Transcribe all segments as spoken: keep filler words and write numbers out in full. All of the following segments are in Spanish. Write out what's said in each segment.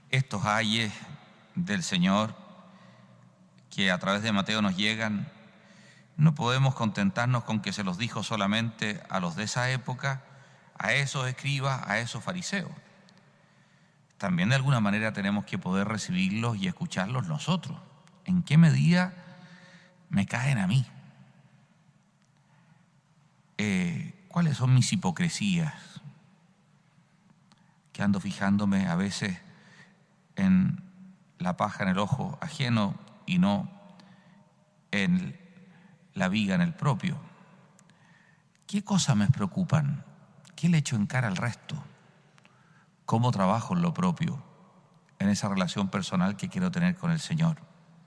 Estos ayes del Señor que a través de Mateo nos llegan, no podemos contentarnos con que se los dijo solamente a los de esa época, a esos escribas, a esos fariseos. También de alguna manera tenemos que poder recibirlos y escucharlos nosotros. ¿En qué medida me caen a mí? Eh, ¿Cuáles son mis hipocresías? Que ando fijándome a veces en la paja en el ojo ajeno y no en la viga en el propio. ¿Qué cosas me preocupan? ¿Qué le echo en cara al resto? ¿Cómo trabajo en lo propio, en esa relación personal que quiero tener con el Señor?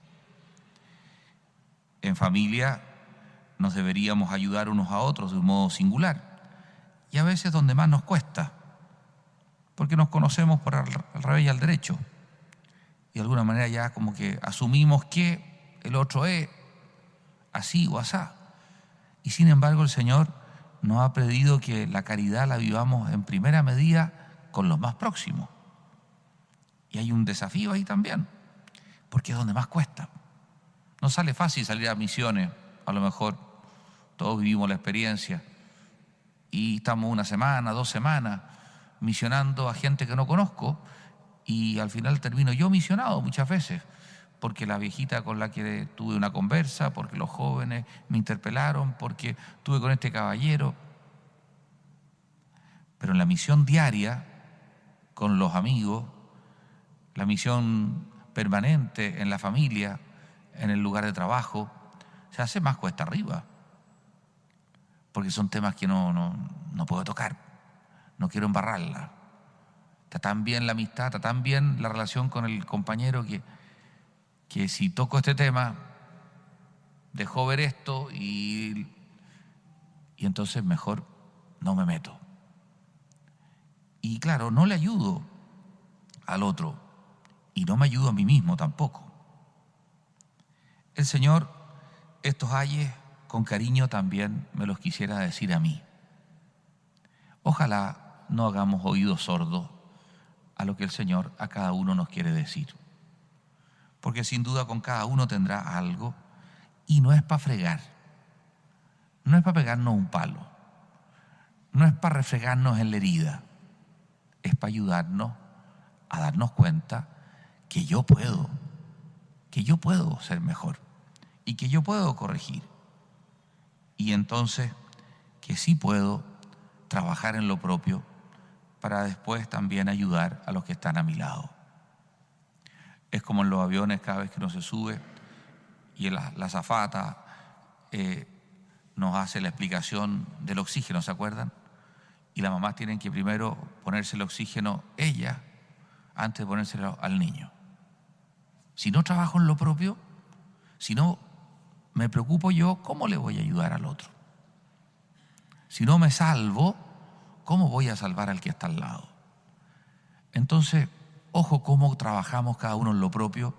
En familia nos deberíamos ayudar unos a otros de un modo singular, y a veces donde más nos cuesta, porque nos conocemos por al revés y al derecho, y de alguna manera ya como que asumimos que el otro es así o asá. Y sin embargo el Señor nos ha pedido que la caridad la vivamos en primera medida con los más próximos. Y hay un desafío ahí también, porque es donde más cuesta. No sale fácil salir a misiones, a lo mejor todos vivimos la experiencia, y estamos una semana, dos semanas, misionando a gente que no conozco, y al final termino yo misionado muchas veces, porque la viejita con la que tuve una conversa, porque los jóvenes me interpelaron, porque tuve con este caballero. Pero en la misión diaria, con los amigos, la misión permanente en la familia, en el lugar de trabajo, se hace más cuesta arriba, porque son temas que no, no, no puedo tocar, no quiero embarrarla. Está tan bien la amistad, está tan bien la relación con el compañero que, que si toco este tema, dejó ver esto y, y entonces mejor no me meto. Y claro, no le ayudo al otro y no me ayudo a mí mismo tampoco. El Señor, estos ayes con cariño también me los quisiera decir a mí. Ojalá no hagamos oídos sordos a lo que el Señor a cada uno nos quiere decir, porque sin duda con cada uno tendrá algo, y no es para fregar, no es para pegarnos un palo, no es para refregarnos en la herida, es para ayudarnos a darnos cuenta que yo puedo, que yo puedo ser mejor y que yo puedo corregir, y entonces que sí puedo trabajar en lo propio para después también ayudar a los que están a mi lado. Es como en los aviones, cada vez que uno se sube y la, la azafata eh, nos hace la explicación del oxígeno, ¿se acuerdan? Y las mamás tienen que primero ponerse el oxígeno ella antes de ponérselo al niño. Si no trabajo en lo propio, si no me preocupo yo, ¿cómo le voy a ayudar al otro? Si no me salvo, ¿cómo voy a salvar al que está al lado? Entonces, ojo cómo trabajamos cada uno en lo propio,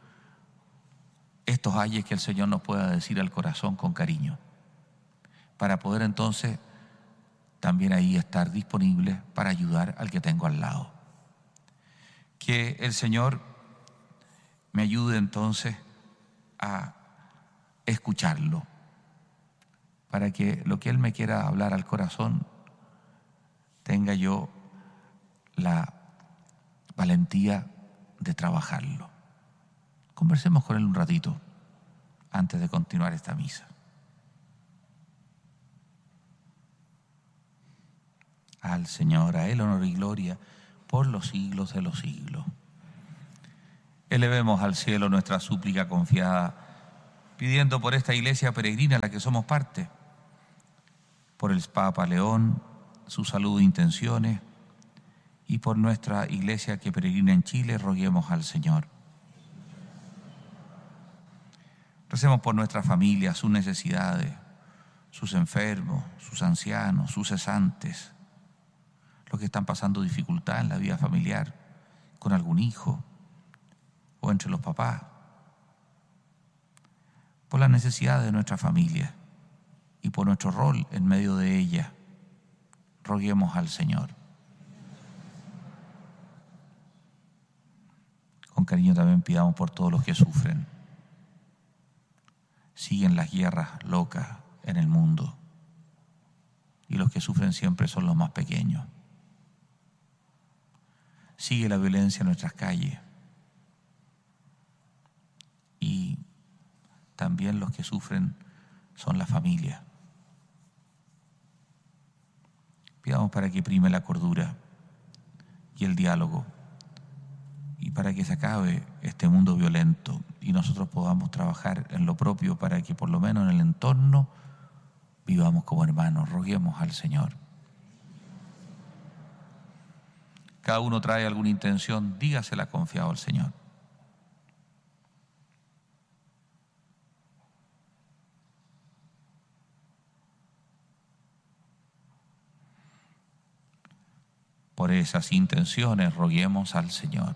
estos ayes que el Señor nos pueda decir al corazón con cariño, para poder entonces también ahí estar disponibles para ayudar al que tengo al lado. Que el Señor me ayude entonces a escucharlo, para que lo que Él me quiera hablar al corazón tenga yo la valentía de trabajarlo. Conversemos con Él un ratito antes de continuar esta misa. Al Señor, a Él honor y gloria por los siglos de los siglos. Elevemos al cielo nuestra súplica confiada, pidiendo por esta iglesia peregrina a la que somos parte, por el Papa León, su salud e intenciones, y por nuestra iglesia que peregrina en Chile, roguemos al Señor. Recemos por nuestra familia, sus necesidades, sus enfermos, sus ancianos, sus cesantes, los que están pasando dificultad en la vida familiar, con algún hijo o entre los papás, por las necesidades de nuestra familia y por nuestro rol en medio de ella. Roguemos al Señor. Con cariño también pidamos por todos los que sufren. Siguen las guerras locas en el mundo y los que sufren siempre son los más pequeños. Sigue la violencia en nuestras calles y también los que sufren son las familias. Pidamos para que prime la cordura y el diálogo y para que se acabe este mundo violento y nosotros podamos trabajar en lo propio para que por lo menos en el entorno vivamos como hermanos. Roguemos al Señor. Cada uno trae alguna intención, dígasela confiado al Señor. Por esas intenciones roguemos al Señor.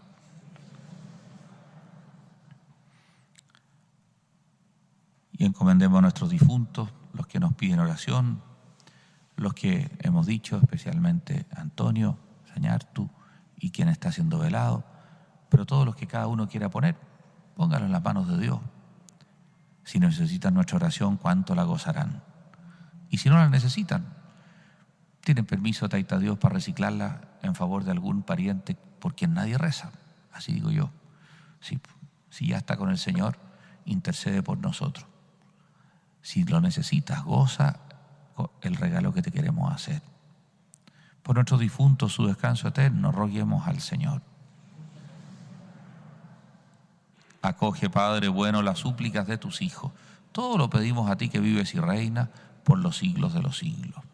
Y encomendemos a nuestros difuntos, los que nos piden oración, los que hemos dicho, especialmente Antonio Sañartu y quien está siendo velado, pero todos los que cada uno quiera poner, pónganlo en las manos de Dios. Si necesitan nuestra oración, cuánto la gozarán. Y si no la necesitan, tienen permiso, taita Dios, para reciclarla en favor de algún pariente por quien nadie reza. Así digo yo. Si, si ya está con el Señor, intercede por nosotros. Si lo necesitas, goza el regalo que te queremos hacer. Por nuestros difuntos, su descanso eterno, roguemos al Señor. Acoge, Padre bueno, las súplicas de tus hijos. Todo lo pedimos a ti que vives y reinas por los siglos de los siglos.